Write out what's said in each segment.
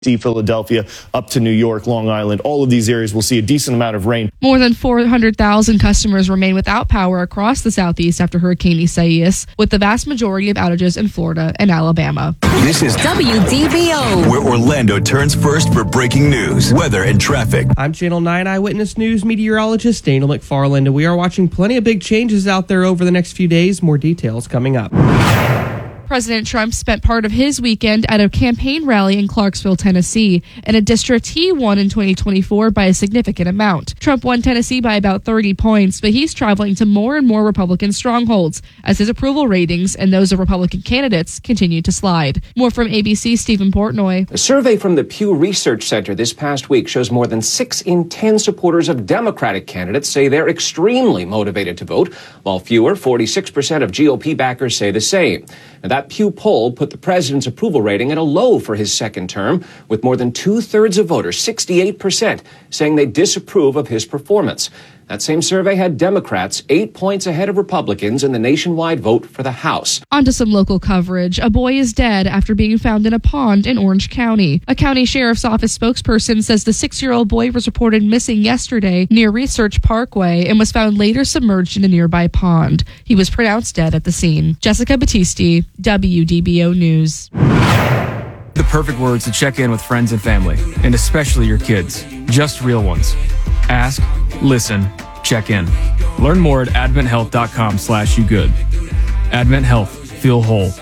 Philadelphia, up to New York, Long Island. All of these areas will see a decent amount of rain. More than 400,000 customers remain without power across the Southeast after Hurricane Isaias, with the vast majority of outages in Florida and Alabama. This is WDBO, where Orlando turns first for breaking news, weather, and traffic. I'm Channel 9 Eyewitness News meteorologist Daniel McFarland, and we are watching plenty of big changes out there over the next few days. More details coming up. President Trump spent part of his weekend at a campaign rally in Clarksville, Tennessee, in a district he won in 2024 by a significant amount. Trump won Tennessee by about 30 points, but he's traveling to more and more Republican strongholds as his approval ratings and those of Republican candidates continue to slide. More from ABC's Stephen Portnoy. A survey from the Pew Research Center this past week shows more than 6 in 10 supporters of Democratic candidates say they're extremely motivated to vote, while fewer, 46% of GOP backers, say the same. And that Pew poll put the president's approval rating at a low for his second term, with more than 2/3 of voters, 68%, saying they disapprove of his performance. That same survey had Democrats 8 points ahead of Republicans in the nationwide vote for the House. On to some local coverage. A boy is dead after being found in a pond in Orange County. A county sheriff's office spokesperson says the 6-year-old boy was reported missing yesterday near Research Parkway and was found later submerged in a nearby pond. He was pronounced dead at the scene. Jessica Battisti, WDBO News. The perfect words to check in with friends and family, and especially your kids. Just real ones. Ask, listen, check in. Learn more at adventhealth.com/yougood. Advent Health. Feel whole.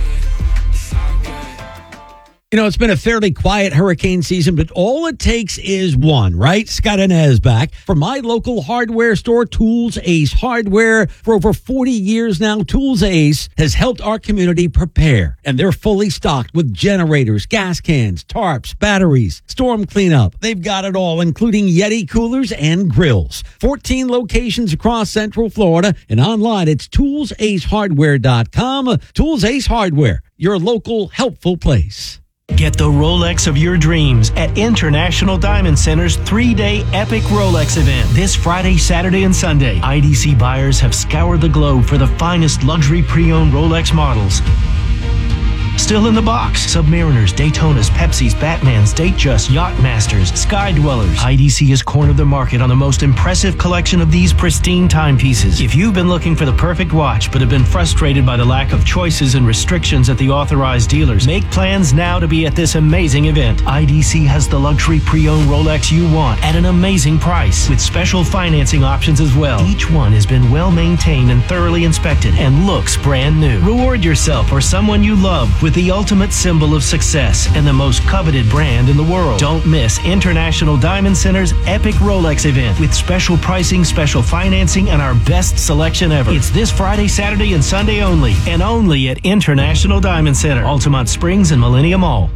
You know, it's been a fairly quiet hurricane season, but all it takes is one, right? Scott Inez back from my local hardware store, Tools Ace Hardware. For over 40 years now, Tools Ace has helped our community prepare, and they're fully stocked with generators, gas cans, tarps, batteries, storm cleanup. They've got it all, including Yeti coolers and grills. 14 locations across Central Florida, and online it's toolsacehardware.com. Tools Ace Hardware, your local helpful place. Get the Rolex of your dreams at International Diamond Center's 3-day epic Rolex event. This Friday, Saturday, and Sunday, IDC buyers have scoured the globe for the finest luxury pre-owned Rolex models. Still in the box, Submariners, Daytonas, Pepsis, Batmans, Datejust, Yachtmasters, Sky Dwellers. IDC has cornered the market on the most impressive collection of these pristine timepieces. If you've been looking for the perfect watch but have been frustrated by the lack of choices and restrictions at the authorized dealers, make plans now to be at this amazing event. IDC has the luxury pre-owned Rolex you want at an amazing price, with special financing options as well. Each one has been well maintained and thoroughly inspected and looks brand new. Reward yourself or someone you love with the ultimate symbol of success and the most coveted brand in the world. Don't miss International Diamond Center's epic Rolex event with special pricing, special financing, and our best selection ever. It's this Friday, Saturday, and Sunday only, and only at International Diamond Center, Altamont Springs and Millennium Mall.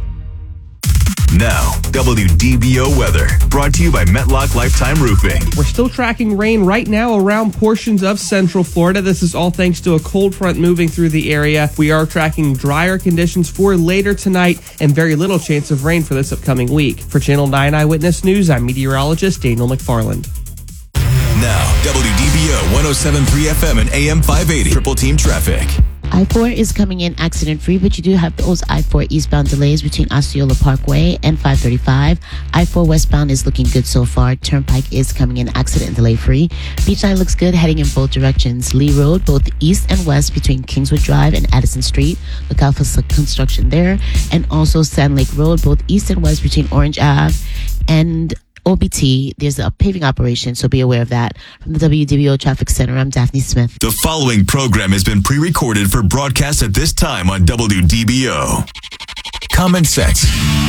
Now, WDBO weather, brought to you by Metlock Lifetime Roofing. We're still tracking rain right now around portions of Central Florida. This is all thanks to a cold front moving through the area. We are tracking drier conditions for later tonight and very little chance of rain for this upcoming week. For Channel 9 Eyewitness News, I'm meteorologist Daniel McFarland. Now, WDBO 107.3 FM and AM 580. Triple Team Traffic. I-4 is coming in accident-free, but you do have those I-4 eastbound delays between Osceola Parkway and 535. I-4 westbound is looking good so far. Turnpike is coming in accident and delay-free. Beach line looks good, heading in both directions. Lee Road, both east and west between Kingswood Drive and Addison Street. Look out for some construction there. And also Sand Lake Road, both east and west between Orange Ave and OBT. There's a paving operation, so be aware of that. From the WDBO Traffic Center, I'm Daphne Smith. The following program has been pre-recorded for broadcast at this time on WDBO. Common sense.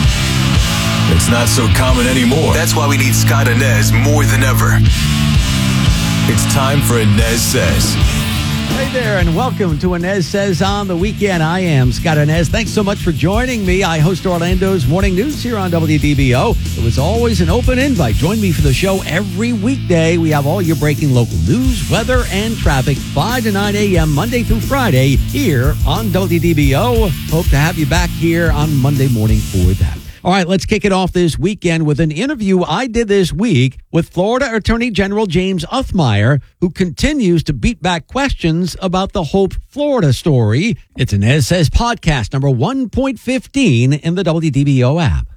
It's not so common anymore. That's why we need Scott Inez more than ever. It's time for Inez Says. Hey there, and welcome to Inez Says on the Weekend. I am Scott Inez. Thanks so much for joining me. I host Orlando's Morning News here on WDBO. It was always an open invite. Join me for the show every weekday. We have all your breaking local news, weather, and traffic, 5 to 9 a.m. Monday through Friday here on WDBO. Hope to have you back here on Monday morning for that. All right, let's kick it off this weekend with an interview I did this week with Florida Attorney General James Uthmeier, who continues to beat back questions about the Hope Florida story. It's an Nez Says podcast number 1.15 in the WDBO app.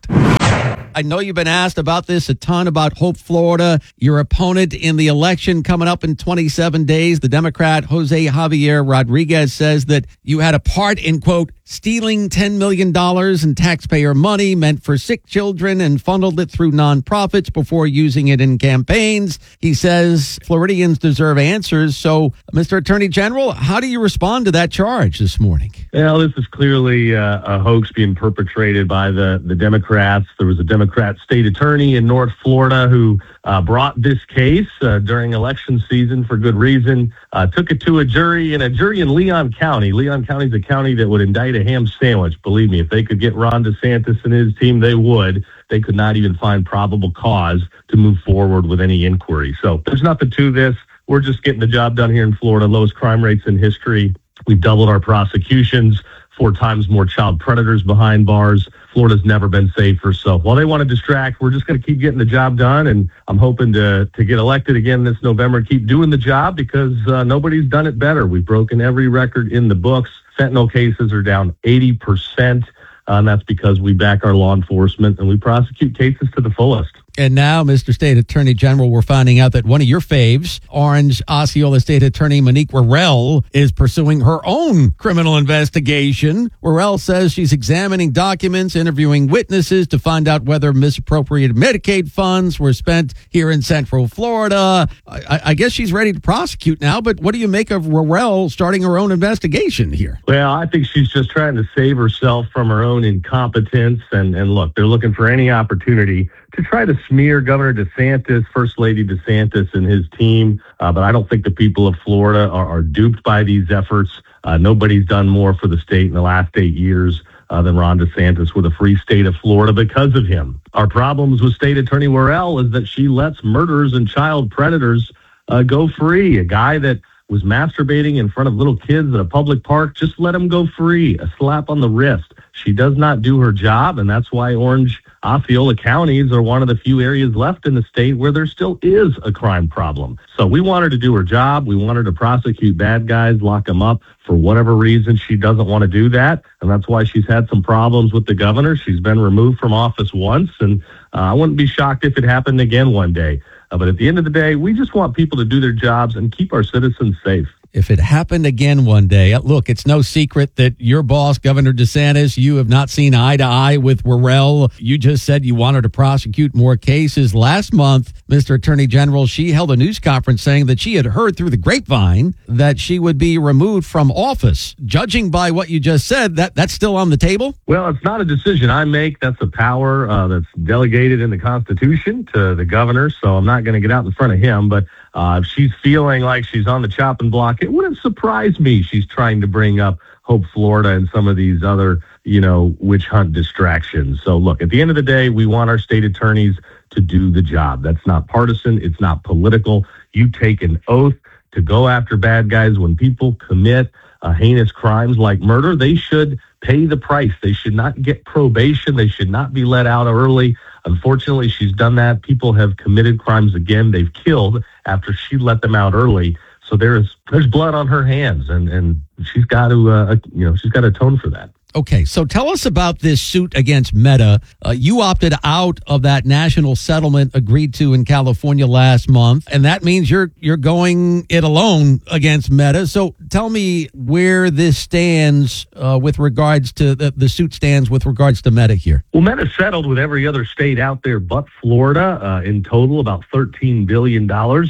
I know you've been asked about this a ton, about Hope Florida, your opponent in the election coming up in 27 days. The Democrat Jose Javier Rodriguez says that you had a part in, quote, stealing $10 million in taxpayer money meant for sick children and funneled it through nonprofits before using it in campaigns. He says Floridians deserve answers. So, Mr. Attorney General, how do you respond to that charge this morning? Well, this is clearly a hoax being perpetrated by the Democrats. There was a Democrat state attorney in North Florida who brought this case during election season for good reason, took it to a jury in Leon County. Leon County is a county that would indict a ham sandwich. Believe me, if they could get Ron DeSantis and his team, they would. They could not even find probable cause to move forward with any inquiry. So there's nothing to this. We're just getting the job done here in Florida. Lowest crime rates in history. We've doubled our prosecutions, 4 times more child predators behind bars. Florida's never been safer. So while they want to distract, we're just going to keep getting the job done. And I'm hoping to get elected again this November and keep doing the job because nobody's done it better. We've broken every record in the books. Fentanyl cases are down 80%. And that's because we back our law enforcement and we prosecute cases to the fullest. And now, Mr. State Attorney General, we're finding out that one of your faves, Orange Osceola State Attorney Monique Worrell, is pursuing her own criminal investigation. Worrell says she's examining documents, interviewing witnesses to find out whether misappropriated Medicaid funds were spent here in Central Florida. I guess she's ready to prosecute now, but what do you make of Worrell starting her own investigation here? Well, I think she's just trying to save herself from her own incompetence. And look, they're looking for any opportunity to try to smear Governor DeSantis, First Lady DeSantis, and his team. But I don't think the people of Florida are duped by these efforts. Nobody's done more for the state in the last 8 years than Ron DeSantis with a free state of Florida because of him. Our problems with State Attorney Worrell is that she lets murderers and child predators go free. A guy that was masturbating in front of little kids at a public park, just let him go free. A slap on the wrist. She does not do her job, and that's why Orange Osceola counties are one of the few areas left in the state where there still is a crime problem. So we want her to do her job. We want her to prosecute bad guys, lock them up. For whatever reason, she doesn't want to do that, and that's why she's had some problems with the governor. She's been removed from office once, and I wouldn't be shocked if it happened again one day. But at the end of the day, we just want people to do their jobs and keep our citizens safe. If it happened again one day, look, it's no secret that your boss, Governor DeSantis, you have not seen eye to eye with Worrell. You just said you wanted to prosecute more cases. Last month, Mr. Attorney General, she held a news conference saying that she had heard through the grapevine that she would be removed from office. Judging by what you just said, that's still on the table? Well, it's not a decision I make. That's a power that's delegated in the Constitution to the governor, so I'm not going to get out in front of him. But if she's feeling like she's on the chopping block, it wouldn't surprise me she's trying to bring up Hope Florida and some of these other, witch hunt distractions. So look, at the end of the day, we want our state attorneys to do the job. That's not partisan. It's not political. You take an oath to go after bad guys. When people commit heinous crimes like murder, they should pay the price. They should not get probation. They should not be let out early. Unfortunately, she's done that. People have committed crimes again. They've killed after she let them out early. So there's blood on her hands, and she's got to she's got to atone for that. Okay, so tell us about this suit against Meta. You opted out of that national settlement agreed to in California last month, and that means you're going it alone against Meta. So tell me where this stands with regards to the suit stands with regards to Meta here. Well, Meta settled with every other state out there but Florida. In total, about $13 billion,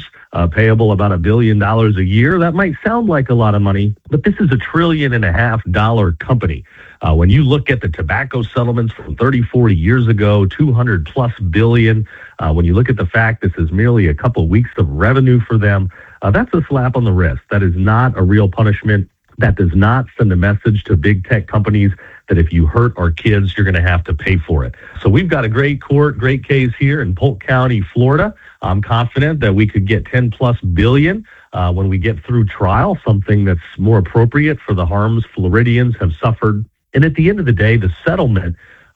payable about $1 billion a year. That might sound like a lot of money, but this is $1.5 trillion company. When you look at the tobacco settlements from 30, 40 years ago, 200 plus billion, when you look at the fact this is merely a couple of weeks of revenue for them, that's a slap on the wrist. That is not a real punishment. That does not send a message to big tech companies that if you hurt our kids, you're going to have to pay for it. So we've got a great case here in Polk County, Florida. I'm confident that we could get 10 plus billion when we get through trial, something that's more appropriate for the harms Floridians have suffered. And at the end of the day, the settlement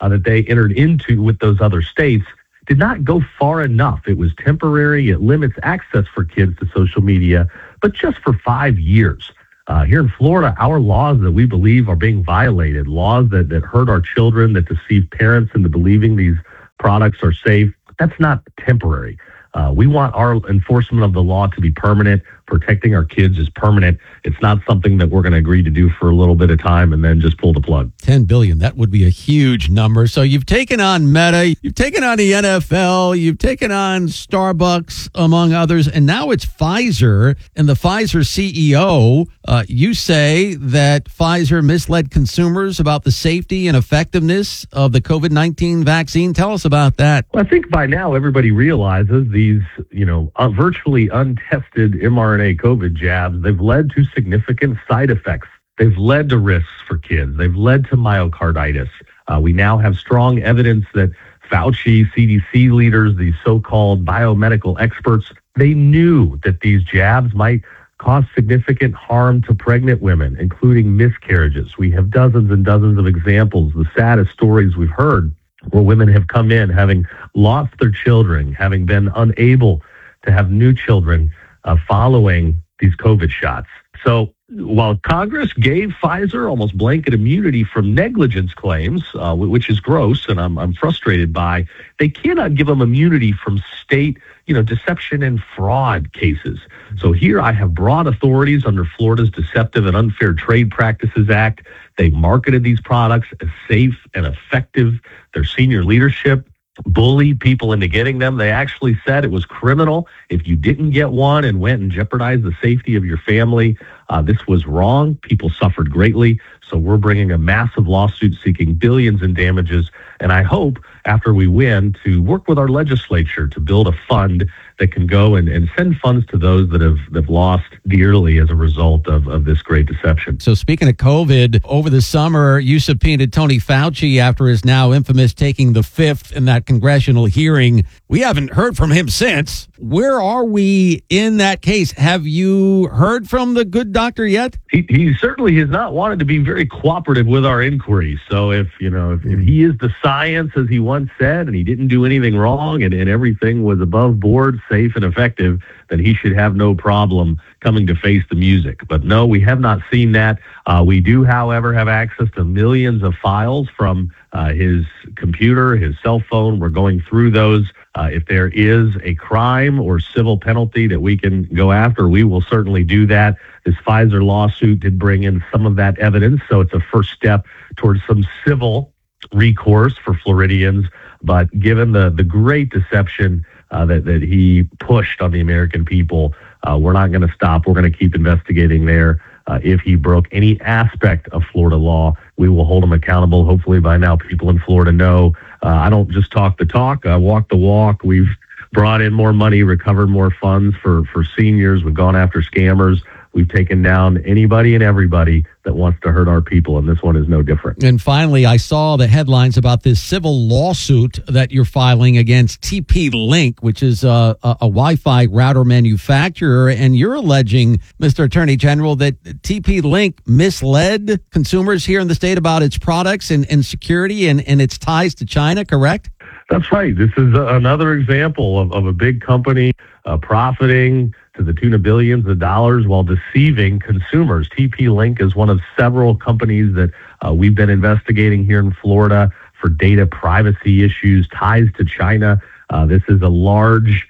that they entered into with those other states did not go far enough. It was temporary. It limits access for kids to social media, but just for 5 years. Here in Florida, our laws that we believe are being violated, laws that hurt our children, that deceive parents into believing these products are safe, that's not temporary. We want our enforcement of the law to be permanent. Protecting our kids is permanent. It's not something that we're going to agree to do for a little bit of time and then just pull the plug. $10 billion. That would be a huge number. So you've taken on Meta, you've taken on the NFL, you've taken on Starbucks, among others, and now it's Pfizer. And the Pfizer CEO, you say that Pfizer misled consumers about the safety and effectiveness of the COVID-19 vaccine. Tell us about that. Well, I think by now everybody realizes these, virtually untested mRNA COVID jabs, they've led to significant side effects. They've led to risks for kids. They've led to myocarditis. We now have strong evidence that Fauci, CDC leaders, these so-called biomedical experts, they knew that these jabs might cause significant harm to pregnant women, including miscarriages. We have dozens and dozens of examples, the saddest stories we've heard, where women have come in having lost their children, having been unable to have new children following these COVID shots. So while Congress gave Pfizer almost blanket immunity from negligence claims, which is gross and I'm frustrated by, they cannot give them immunity from state, deception and fraud cases. So here I have broad authorities under Florida's Deceptive and Unfair Trade Practices Act. They marketed these products as safe and effective. Their senior leadership bullied people into getting them. They actually said it was criminal if you didn't get one and went and jeopardized the safety of your family. This was wrong. People suffered greatly. So we're bringing a massive lawsuit seeking billions in damages. And I hope after we win to work with our legislature to build a fund that can go and send funds to those that have lost dearly as a result of this great deception. So speaking of COVID, over the summer, you subpoenaed Tony Fauci after his now infamous taking the fifth in that congressional hearing. We haven't heard from him since. Where are we in that case? Have you heard from the good doctor yet? He certainly has not wanted to be very cooperative with our inquiries. So if he is the science, as he once said, and he didn't do anything wrong and everything was above board, safe and effective, then he should have no problem coming to face the music. But no, we have not seen that. We do, however, have access to millions of files from his computer, his cell phone. We're going through those. If there is a crime or civil penalty that we can go after, we will certainly do that. This Pfizer lawsuit did bring in some of that evidence, so it's a first step towards some civil recourse for Floridians. But given the great deception that he pushed on the American people, we're not going to stop. We're going to keep investigating there. If he broke any aspect of Florida law, we will hold him accountable. Hopefully by now people in Florida know I don't just talk the talk, I walk the walk. We've brought in more money, recovered more funds for seniors. We've gone after scammers. We've taken down anybody and everybody that wants to hurt our people, and this one is no different. And finally, I saw the headlines about this civil lawsuit that you're filing against TP-Link, which is a Wi-Fi router manufacturer, and you're alleging, Mr. Attorney General, that TP-Link misled consumers here in the state about its products and security and its ties to China, correct? That's right. This is another example of a big company profiting to the tune of billions of dollars while deceiving consumers. TP-Link is one of several companies that we've been investigating here in Florida for data privacy issues, ties to China. This is a large,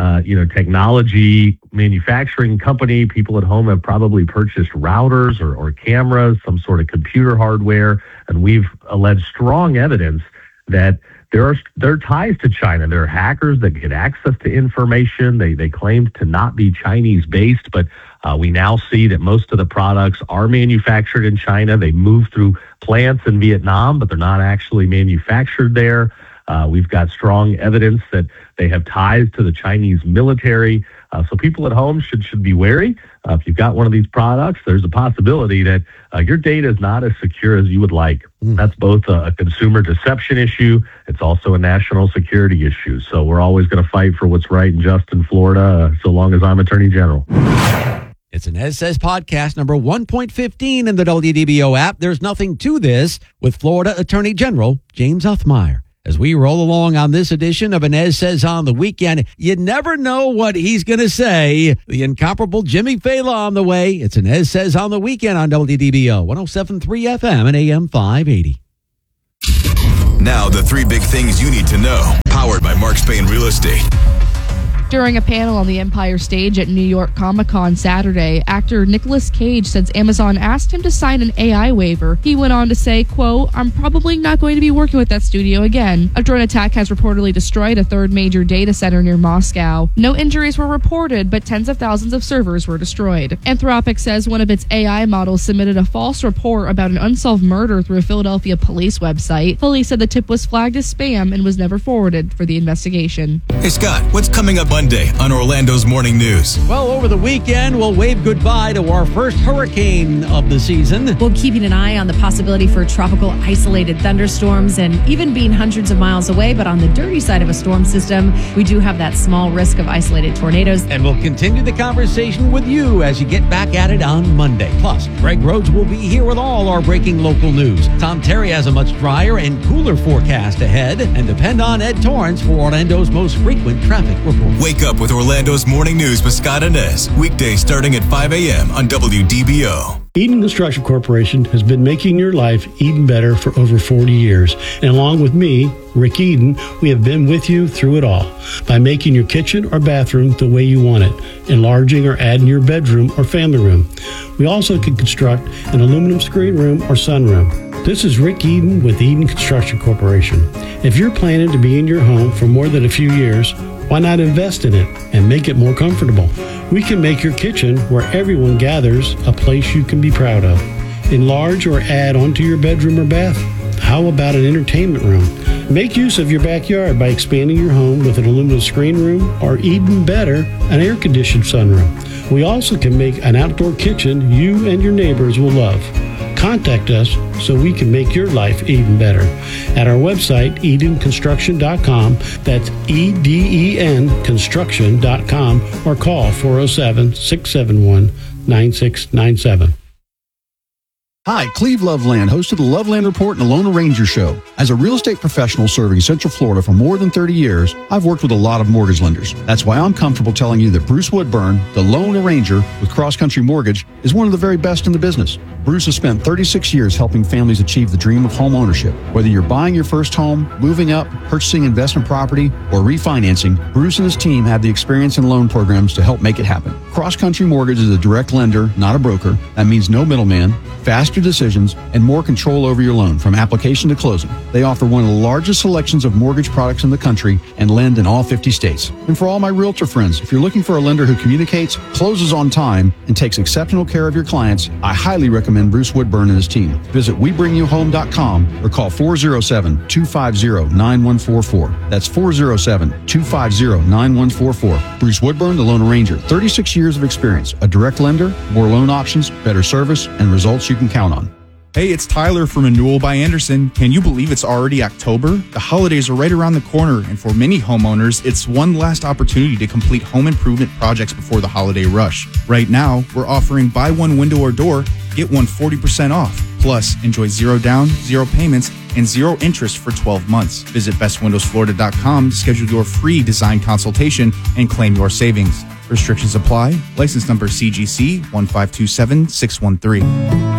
technology manufacturing company. People at home have probably purchased routers or cameras, some sort of computer hardware, and we've alleged strong evidence that there are ties to China. There are hackers that get access to information. They claim to not be Chinese-based, but we now see that most of the products are manufactured in China. They move through plants in Vietnam, but they're not actually manufactured there. We've got strong evidence that they have ties to the Chinese military. So people at home should be wary. If you've got one of these products, there's a possibility that your data is not as secure as you would like. That's both a consumer deception issue. It's also a national security issue. So we're always going to fight for what's right and just in Florida, so long as I'm Attorney General. It's an Ed Says podcast number 1.15 in the WDBO app. There's nothing to this with Florida Attorney General James Uthmeier. As we roll along on this edition of an Ed Says on the Weekend, you never know what he's going to say. The incomparable Jimmy Fela on the way. It's an Ed Says on the Weekend on WDBO 107.3 FM and AM 580. Now, the three big things you need to know. Powered by Mark Spain Real Estate. During a panel on the Empire Stage at New York Comic-Con Saturday, actor Nicolas Cage says Amazon asked him to sign an AI waiver. He went on to say, quote, "I'm probably not going to be working with that studio again." A drone attack has reportedly destroyed a third major data center near Moscow. No injuries were reported, but tens of thousands of servers were destroyed. Anthropic says one of its AI models submitted a false report about an unsolved murder through a Philadelphia police website. Police said the tip was flagged as spam and was never forwarded for the investigation. Hey, Scott, what's coming up Monday on Orlando's Morning News? Well, over the weekend, we'll wave goodbye to our first hurricane of the season. We're keeping an eye on the possibility for tropical isolated thunderstorms and even being hundreds of miles away. But on the dirty side of a storm system, we do have that small risk of isolated tornadoes. And we'll continue the conversation with you as you get back at it on Monday. Plus, Greg Rhodes will be here with all our breaking local news. Tom Terry has a much drier and cooler forecast ahead. And depend on Ed Torrance for Orlando's most frequent traffic report. Wake up with Orlando's Morning News with Scott Inez. Weekdays starting at 5 a.m. on WDBO. Eden Construction Corporation has been making your life even better for over 40 years. And along with me, Rick Eden, we have been with you through it all by making your kitchen or bathroom the way you want it, enlarging or adding your bedroom or family room. We also can construct an aluminum screen room or sunroom. This is Rick Eden with Eden Construction Corporation. If you're planning to be in your home for more than a few years, why not invest in it and make it more comfortable? We can make your kitchen where everyone gathers a place you can be proud of. Enlarge or add onto your bedroom or bath. How about an entertainment room? Make use of your backyard by expanding your home with an aluminum screen room or even better, an air-conditioned sunroom. We also can make an outdoor kitchen you and your neighbors will love. Contact us so we can make your life even better. At our website, EdenConstruction.com, that's EDEN Construction.com, or call 407-671-9697. Hi, Cleve Loveland, host of the Loveland Report and the Lone Ranger Show. As a real estate professional serving Central Florida for more than 30 years, I've worked with a lot of mortgage lenders. That's why I'm comfortable telling you that Bruce Woodburn, the Lone Ranger with Cross Country Mortgage, is one of the very best in the business. Bruce has spent 36 years helping families achieve the dream of home ownership. Whether you're buying your first home, moving up, purchasing investment property, or refinancing, Bruce and his team have the experience and loan programs to help make it happen. Cross Country Mortgage is a direct lender, not a broker. That means no middleman, faster decisions, and more control over your loan from application to closing. They offer one of the largest selections of mortgage products in the country and lend in all 50 states. And for all my realtor friends, if you're looking for a lender who communicates, closes on time, and takes exceptional care of your clients, I highly recommend Bruce Woodburn and his team. Visit WeBringYouHome.com or call 407-250-9144. That's 407-250-9144. Bruce Woodburn, the Lone Ranger. 36 years of experience. A direct lender, more loan options, better service, and results you can count on. Hey, it's Tyler from Renewal by Anderson. Can you believe it's already October? The holidays are right around the corner, and for many homeowners, it's one last opportunity to complete home improvement projects before the holiday rush. Right now, we're offering buy one window or door, get one 40% off. Plus, enjoy 0 down, 0 payments, and 0 interest for 12 months. Visit bestwindowsflorida.com to schedule your free design consultation and claim your savings. Restrictions apply. License number CGC 1527613.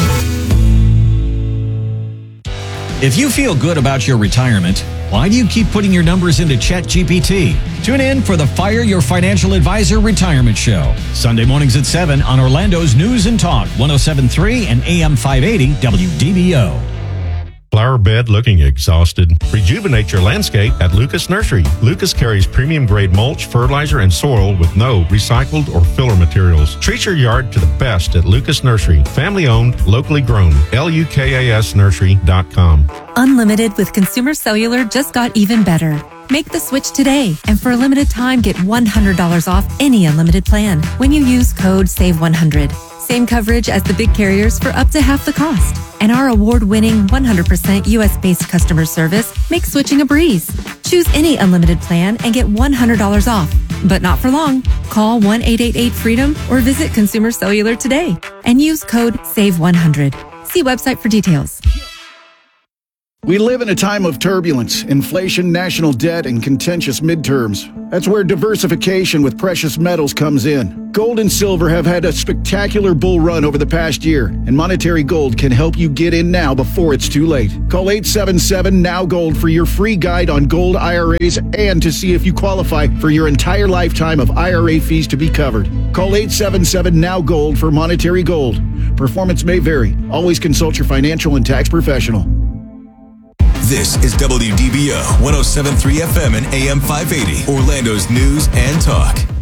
If you feel good about your retirement, why do you keep putting your numbers into ChatGPT? Tune in for the Fire Your Financial Advisor Retirement Show. Sunday mornings at 7 on Orlando's News and Talk, 107.3 and AM 580 WDBO. Flower bed looking exhausted? Rejuvenate your landscape at Lucas Nursery. Lucas carries premium grade mulch, fertilizer, and soil with no recycled or filler materials. Treat your yard to the best at Lucas Nursery. Family owned, locally grown. LUKASnursery.com. Unlimited with Consumer Cellular just got even better. Make the switch today, and for a limited time, get $100 off any unlimited plan when you use code SAVE100. Same coverage as the big carriers for up to half the cost. And our award-winning 100% U.S.-based customer service makes switching a breeze. Choose any unlimited plan and get $100 off. But not for long. Call 1-888-FREEDOM or visit Consumer Cellular today and use code SAVE100. See website for details. We live in a time of turbulence, inflation, national debt, and contentious midterms. That's where diversification with precious metals comes in. Gold and silver have had a spectacular bull run over the past year, and Monetary Gold can help you get in now before it's too late. Call 877-NOW-GOLD for your free guide on gold IRAs and to see if you qualify for your entire lifetime of IRA fees to be covered. Call 877-NOW-GOLD for Monetary Gold. Performance may vary. Always consult your financial and tax professional. This is WDBO 107.3 FM and AM 580, Orlando's news and talk.